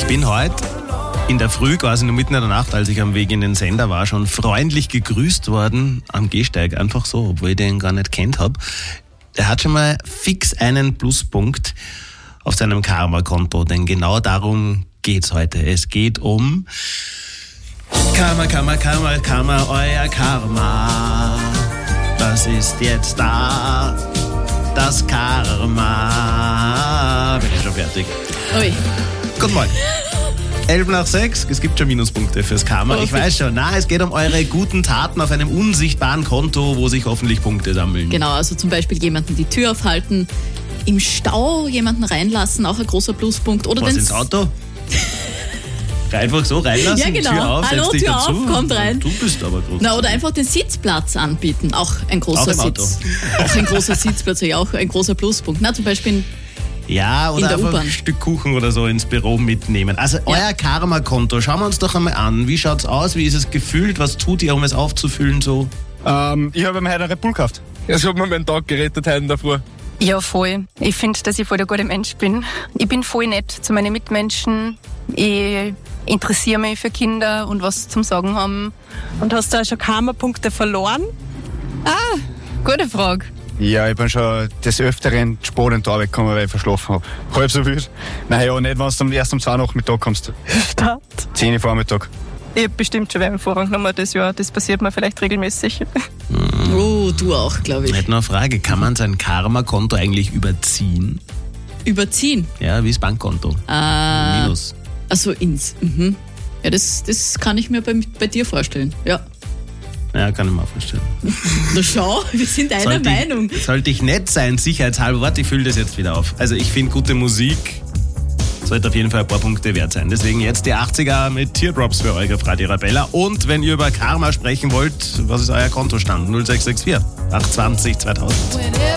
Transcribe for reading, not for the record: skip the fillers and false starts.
bin heute in der Früh, quasi nur mitten in der Nacht, als ich am Weg in den Sender war, schon freundlich gegrüßt worden am Gehsteig. Einfach so, obwohl ich den gar nicht kennt habe. Er hat schon mal fix einen Pluspunkt auf seinem Karma-Konto, denn genau darum geht's heute. Es geht um Karma, Karma, Karma, Karma, euer Karma. Das ist jetzt da, das Karma. Bin ich schon fertig. Ui. Guten Morgen. 5:11, es gibt schon Minuspunkte fürs Karma. Okay. Ich weiß schon. Es geht um eure guten Taten auf einem unsichtbaren Konto, wo sich hoffentlich Punkte sammeln. Genau, also zum Beispiel jemanden die Tür aufhalten, im Stau jemanden reinlassen, auch ein großer Pluspunkt. Oder Was, ins Auto? Einfach so reinlassen? Ja, genau. Tür auf, Hallo, setz dich Tür dazu. auf, kommt rein. Du bist aber groß. Oder einfach den Sitzplatz anbieten, auch ein großer Auch im Auto. Sitz. Auch ein großer Sitzplatz, ja, auch ein großer Pluspunkt. Zum Beispiel Ja, in oder der einfach U-Bahn. ein Stück Kuchen oder so ins Büro mitnehmen. Also euer Karma-Konto, schauen wir uns doch einmal an. Wie schaut's aus? Wie ist es gefühlt? Was tut ihr, um es aufzufüllen so? Ich habe mir heute einen Red Bull gekauft. Das hat mir meinen Tag gerettet heute davor. Ja, voll. Ich finde, dass ich voll der gute Mensch bin. Ich bin voll nett zu meinen Mitmenschen. Ich interessiere mich für Kinder und was sie zum Sagen haben. Und hast du auch schon Karma-Punkte verloren? Gute Frage. Ja, ich bin schon des Öfteren spät in die Arbeit gekommen, weil ich verschlafen habe. Halb so viel. Naja, nicht, wenn du erst um 2 Nachmittag kommst. Start. 10 Uhr Vormittag. Ich hab bestimmt schon einen Vorrang genommen das Jahr. Das passiert mir vielleicht regelmäßig. Oh, du auch, glaube Ich ich. hätte noch eine Frage. Kann man sein Karma-Konto eigentlich überziehen? Überziehen. Ja, wie das Bankkonto. Minus. Also ins. Mhm. Ja, das kann ich mir bei dir vorstellen. Ja. Ja, kann ich mir auch vorstellen. Na schau, wir sind einer Meinung. Sollte ich nett sein, sicherheitshalber. Warte, ich fülle das jetzt wieder auf. Also ich finde, gute Musik sollte auf jeden Fall ein paar Punkte wert sein. Deswegen jetzt die 80er mit Teardrops für euch auf Radio Arabella. Und wenn ihr über Karma sprechen wollt, was ist euer Kontostand? 0664 820 2000.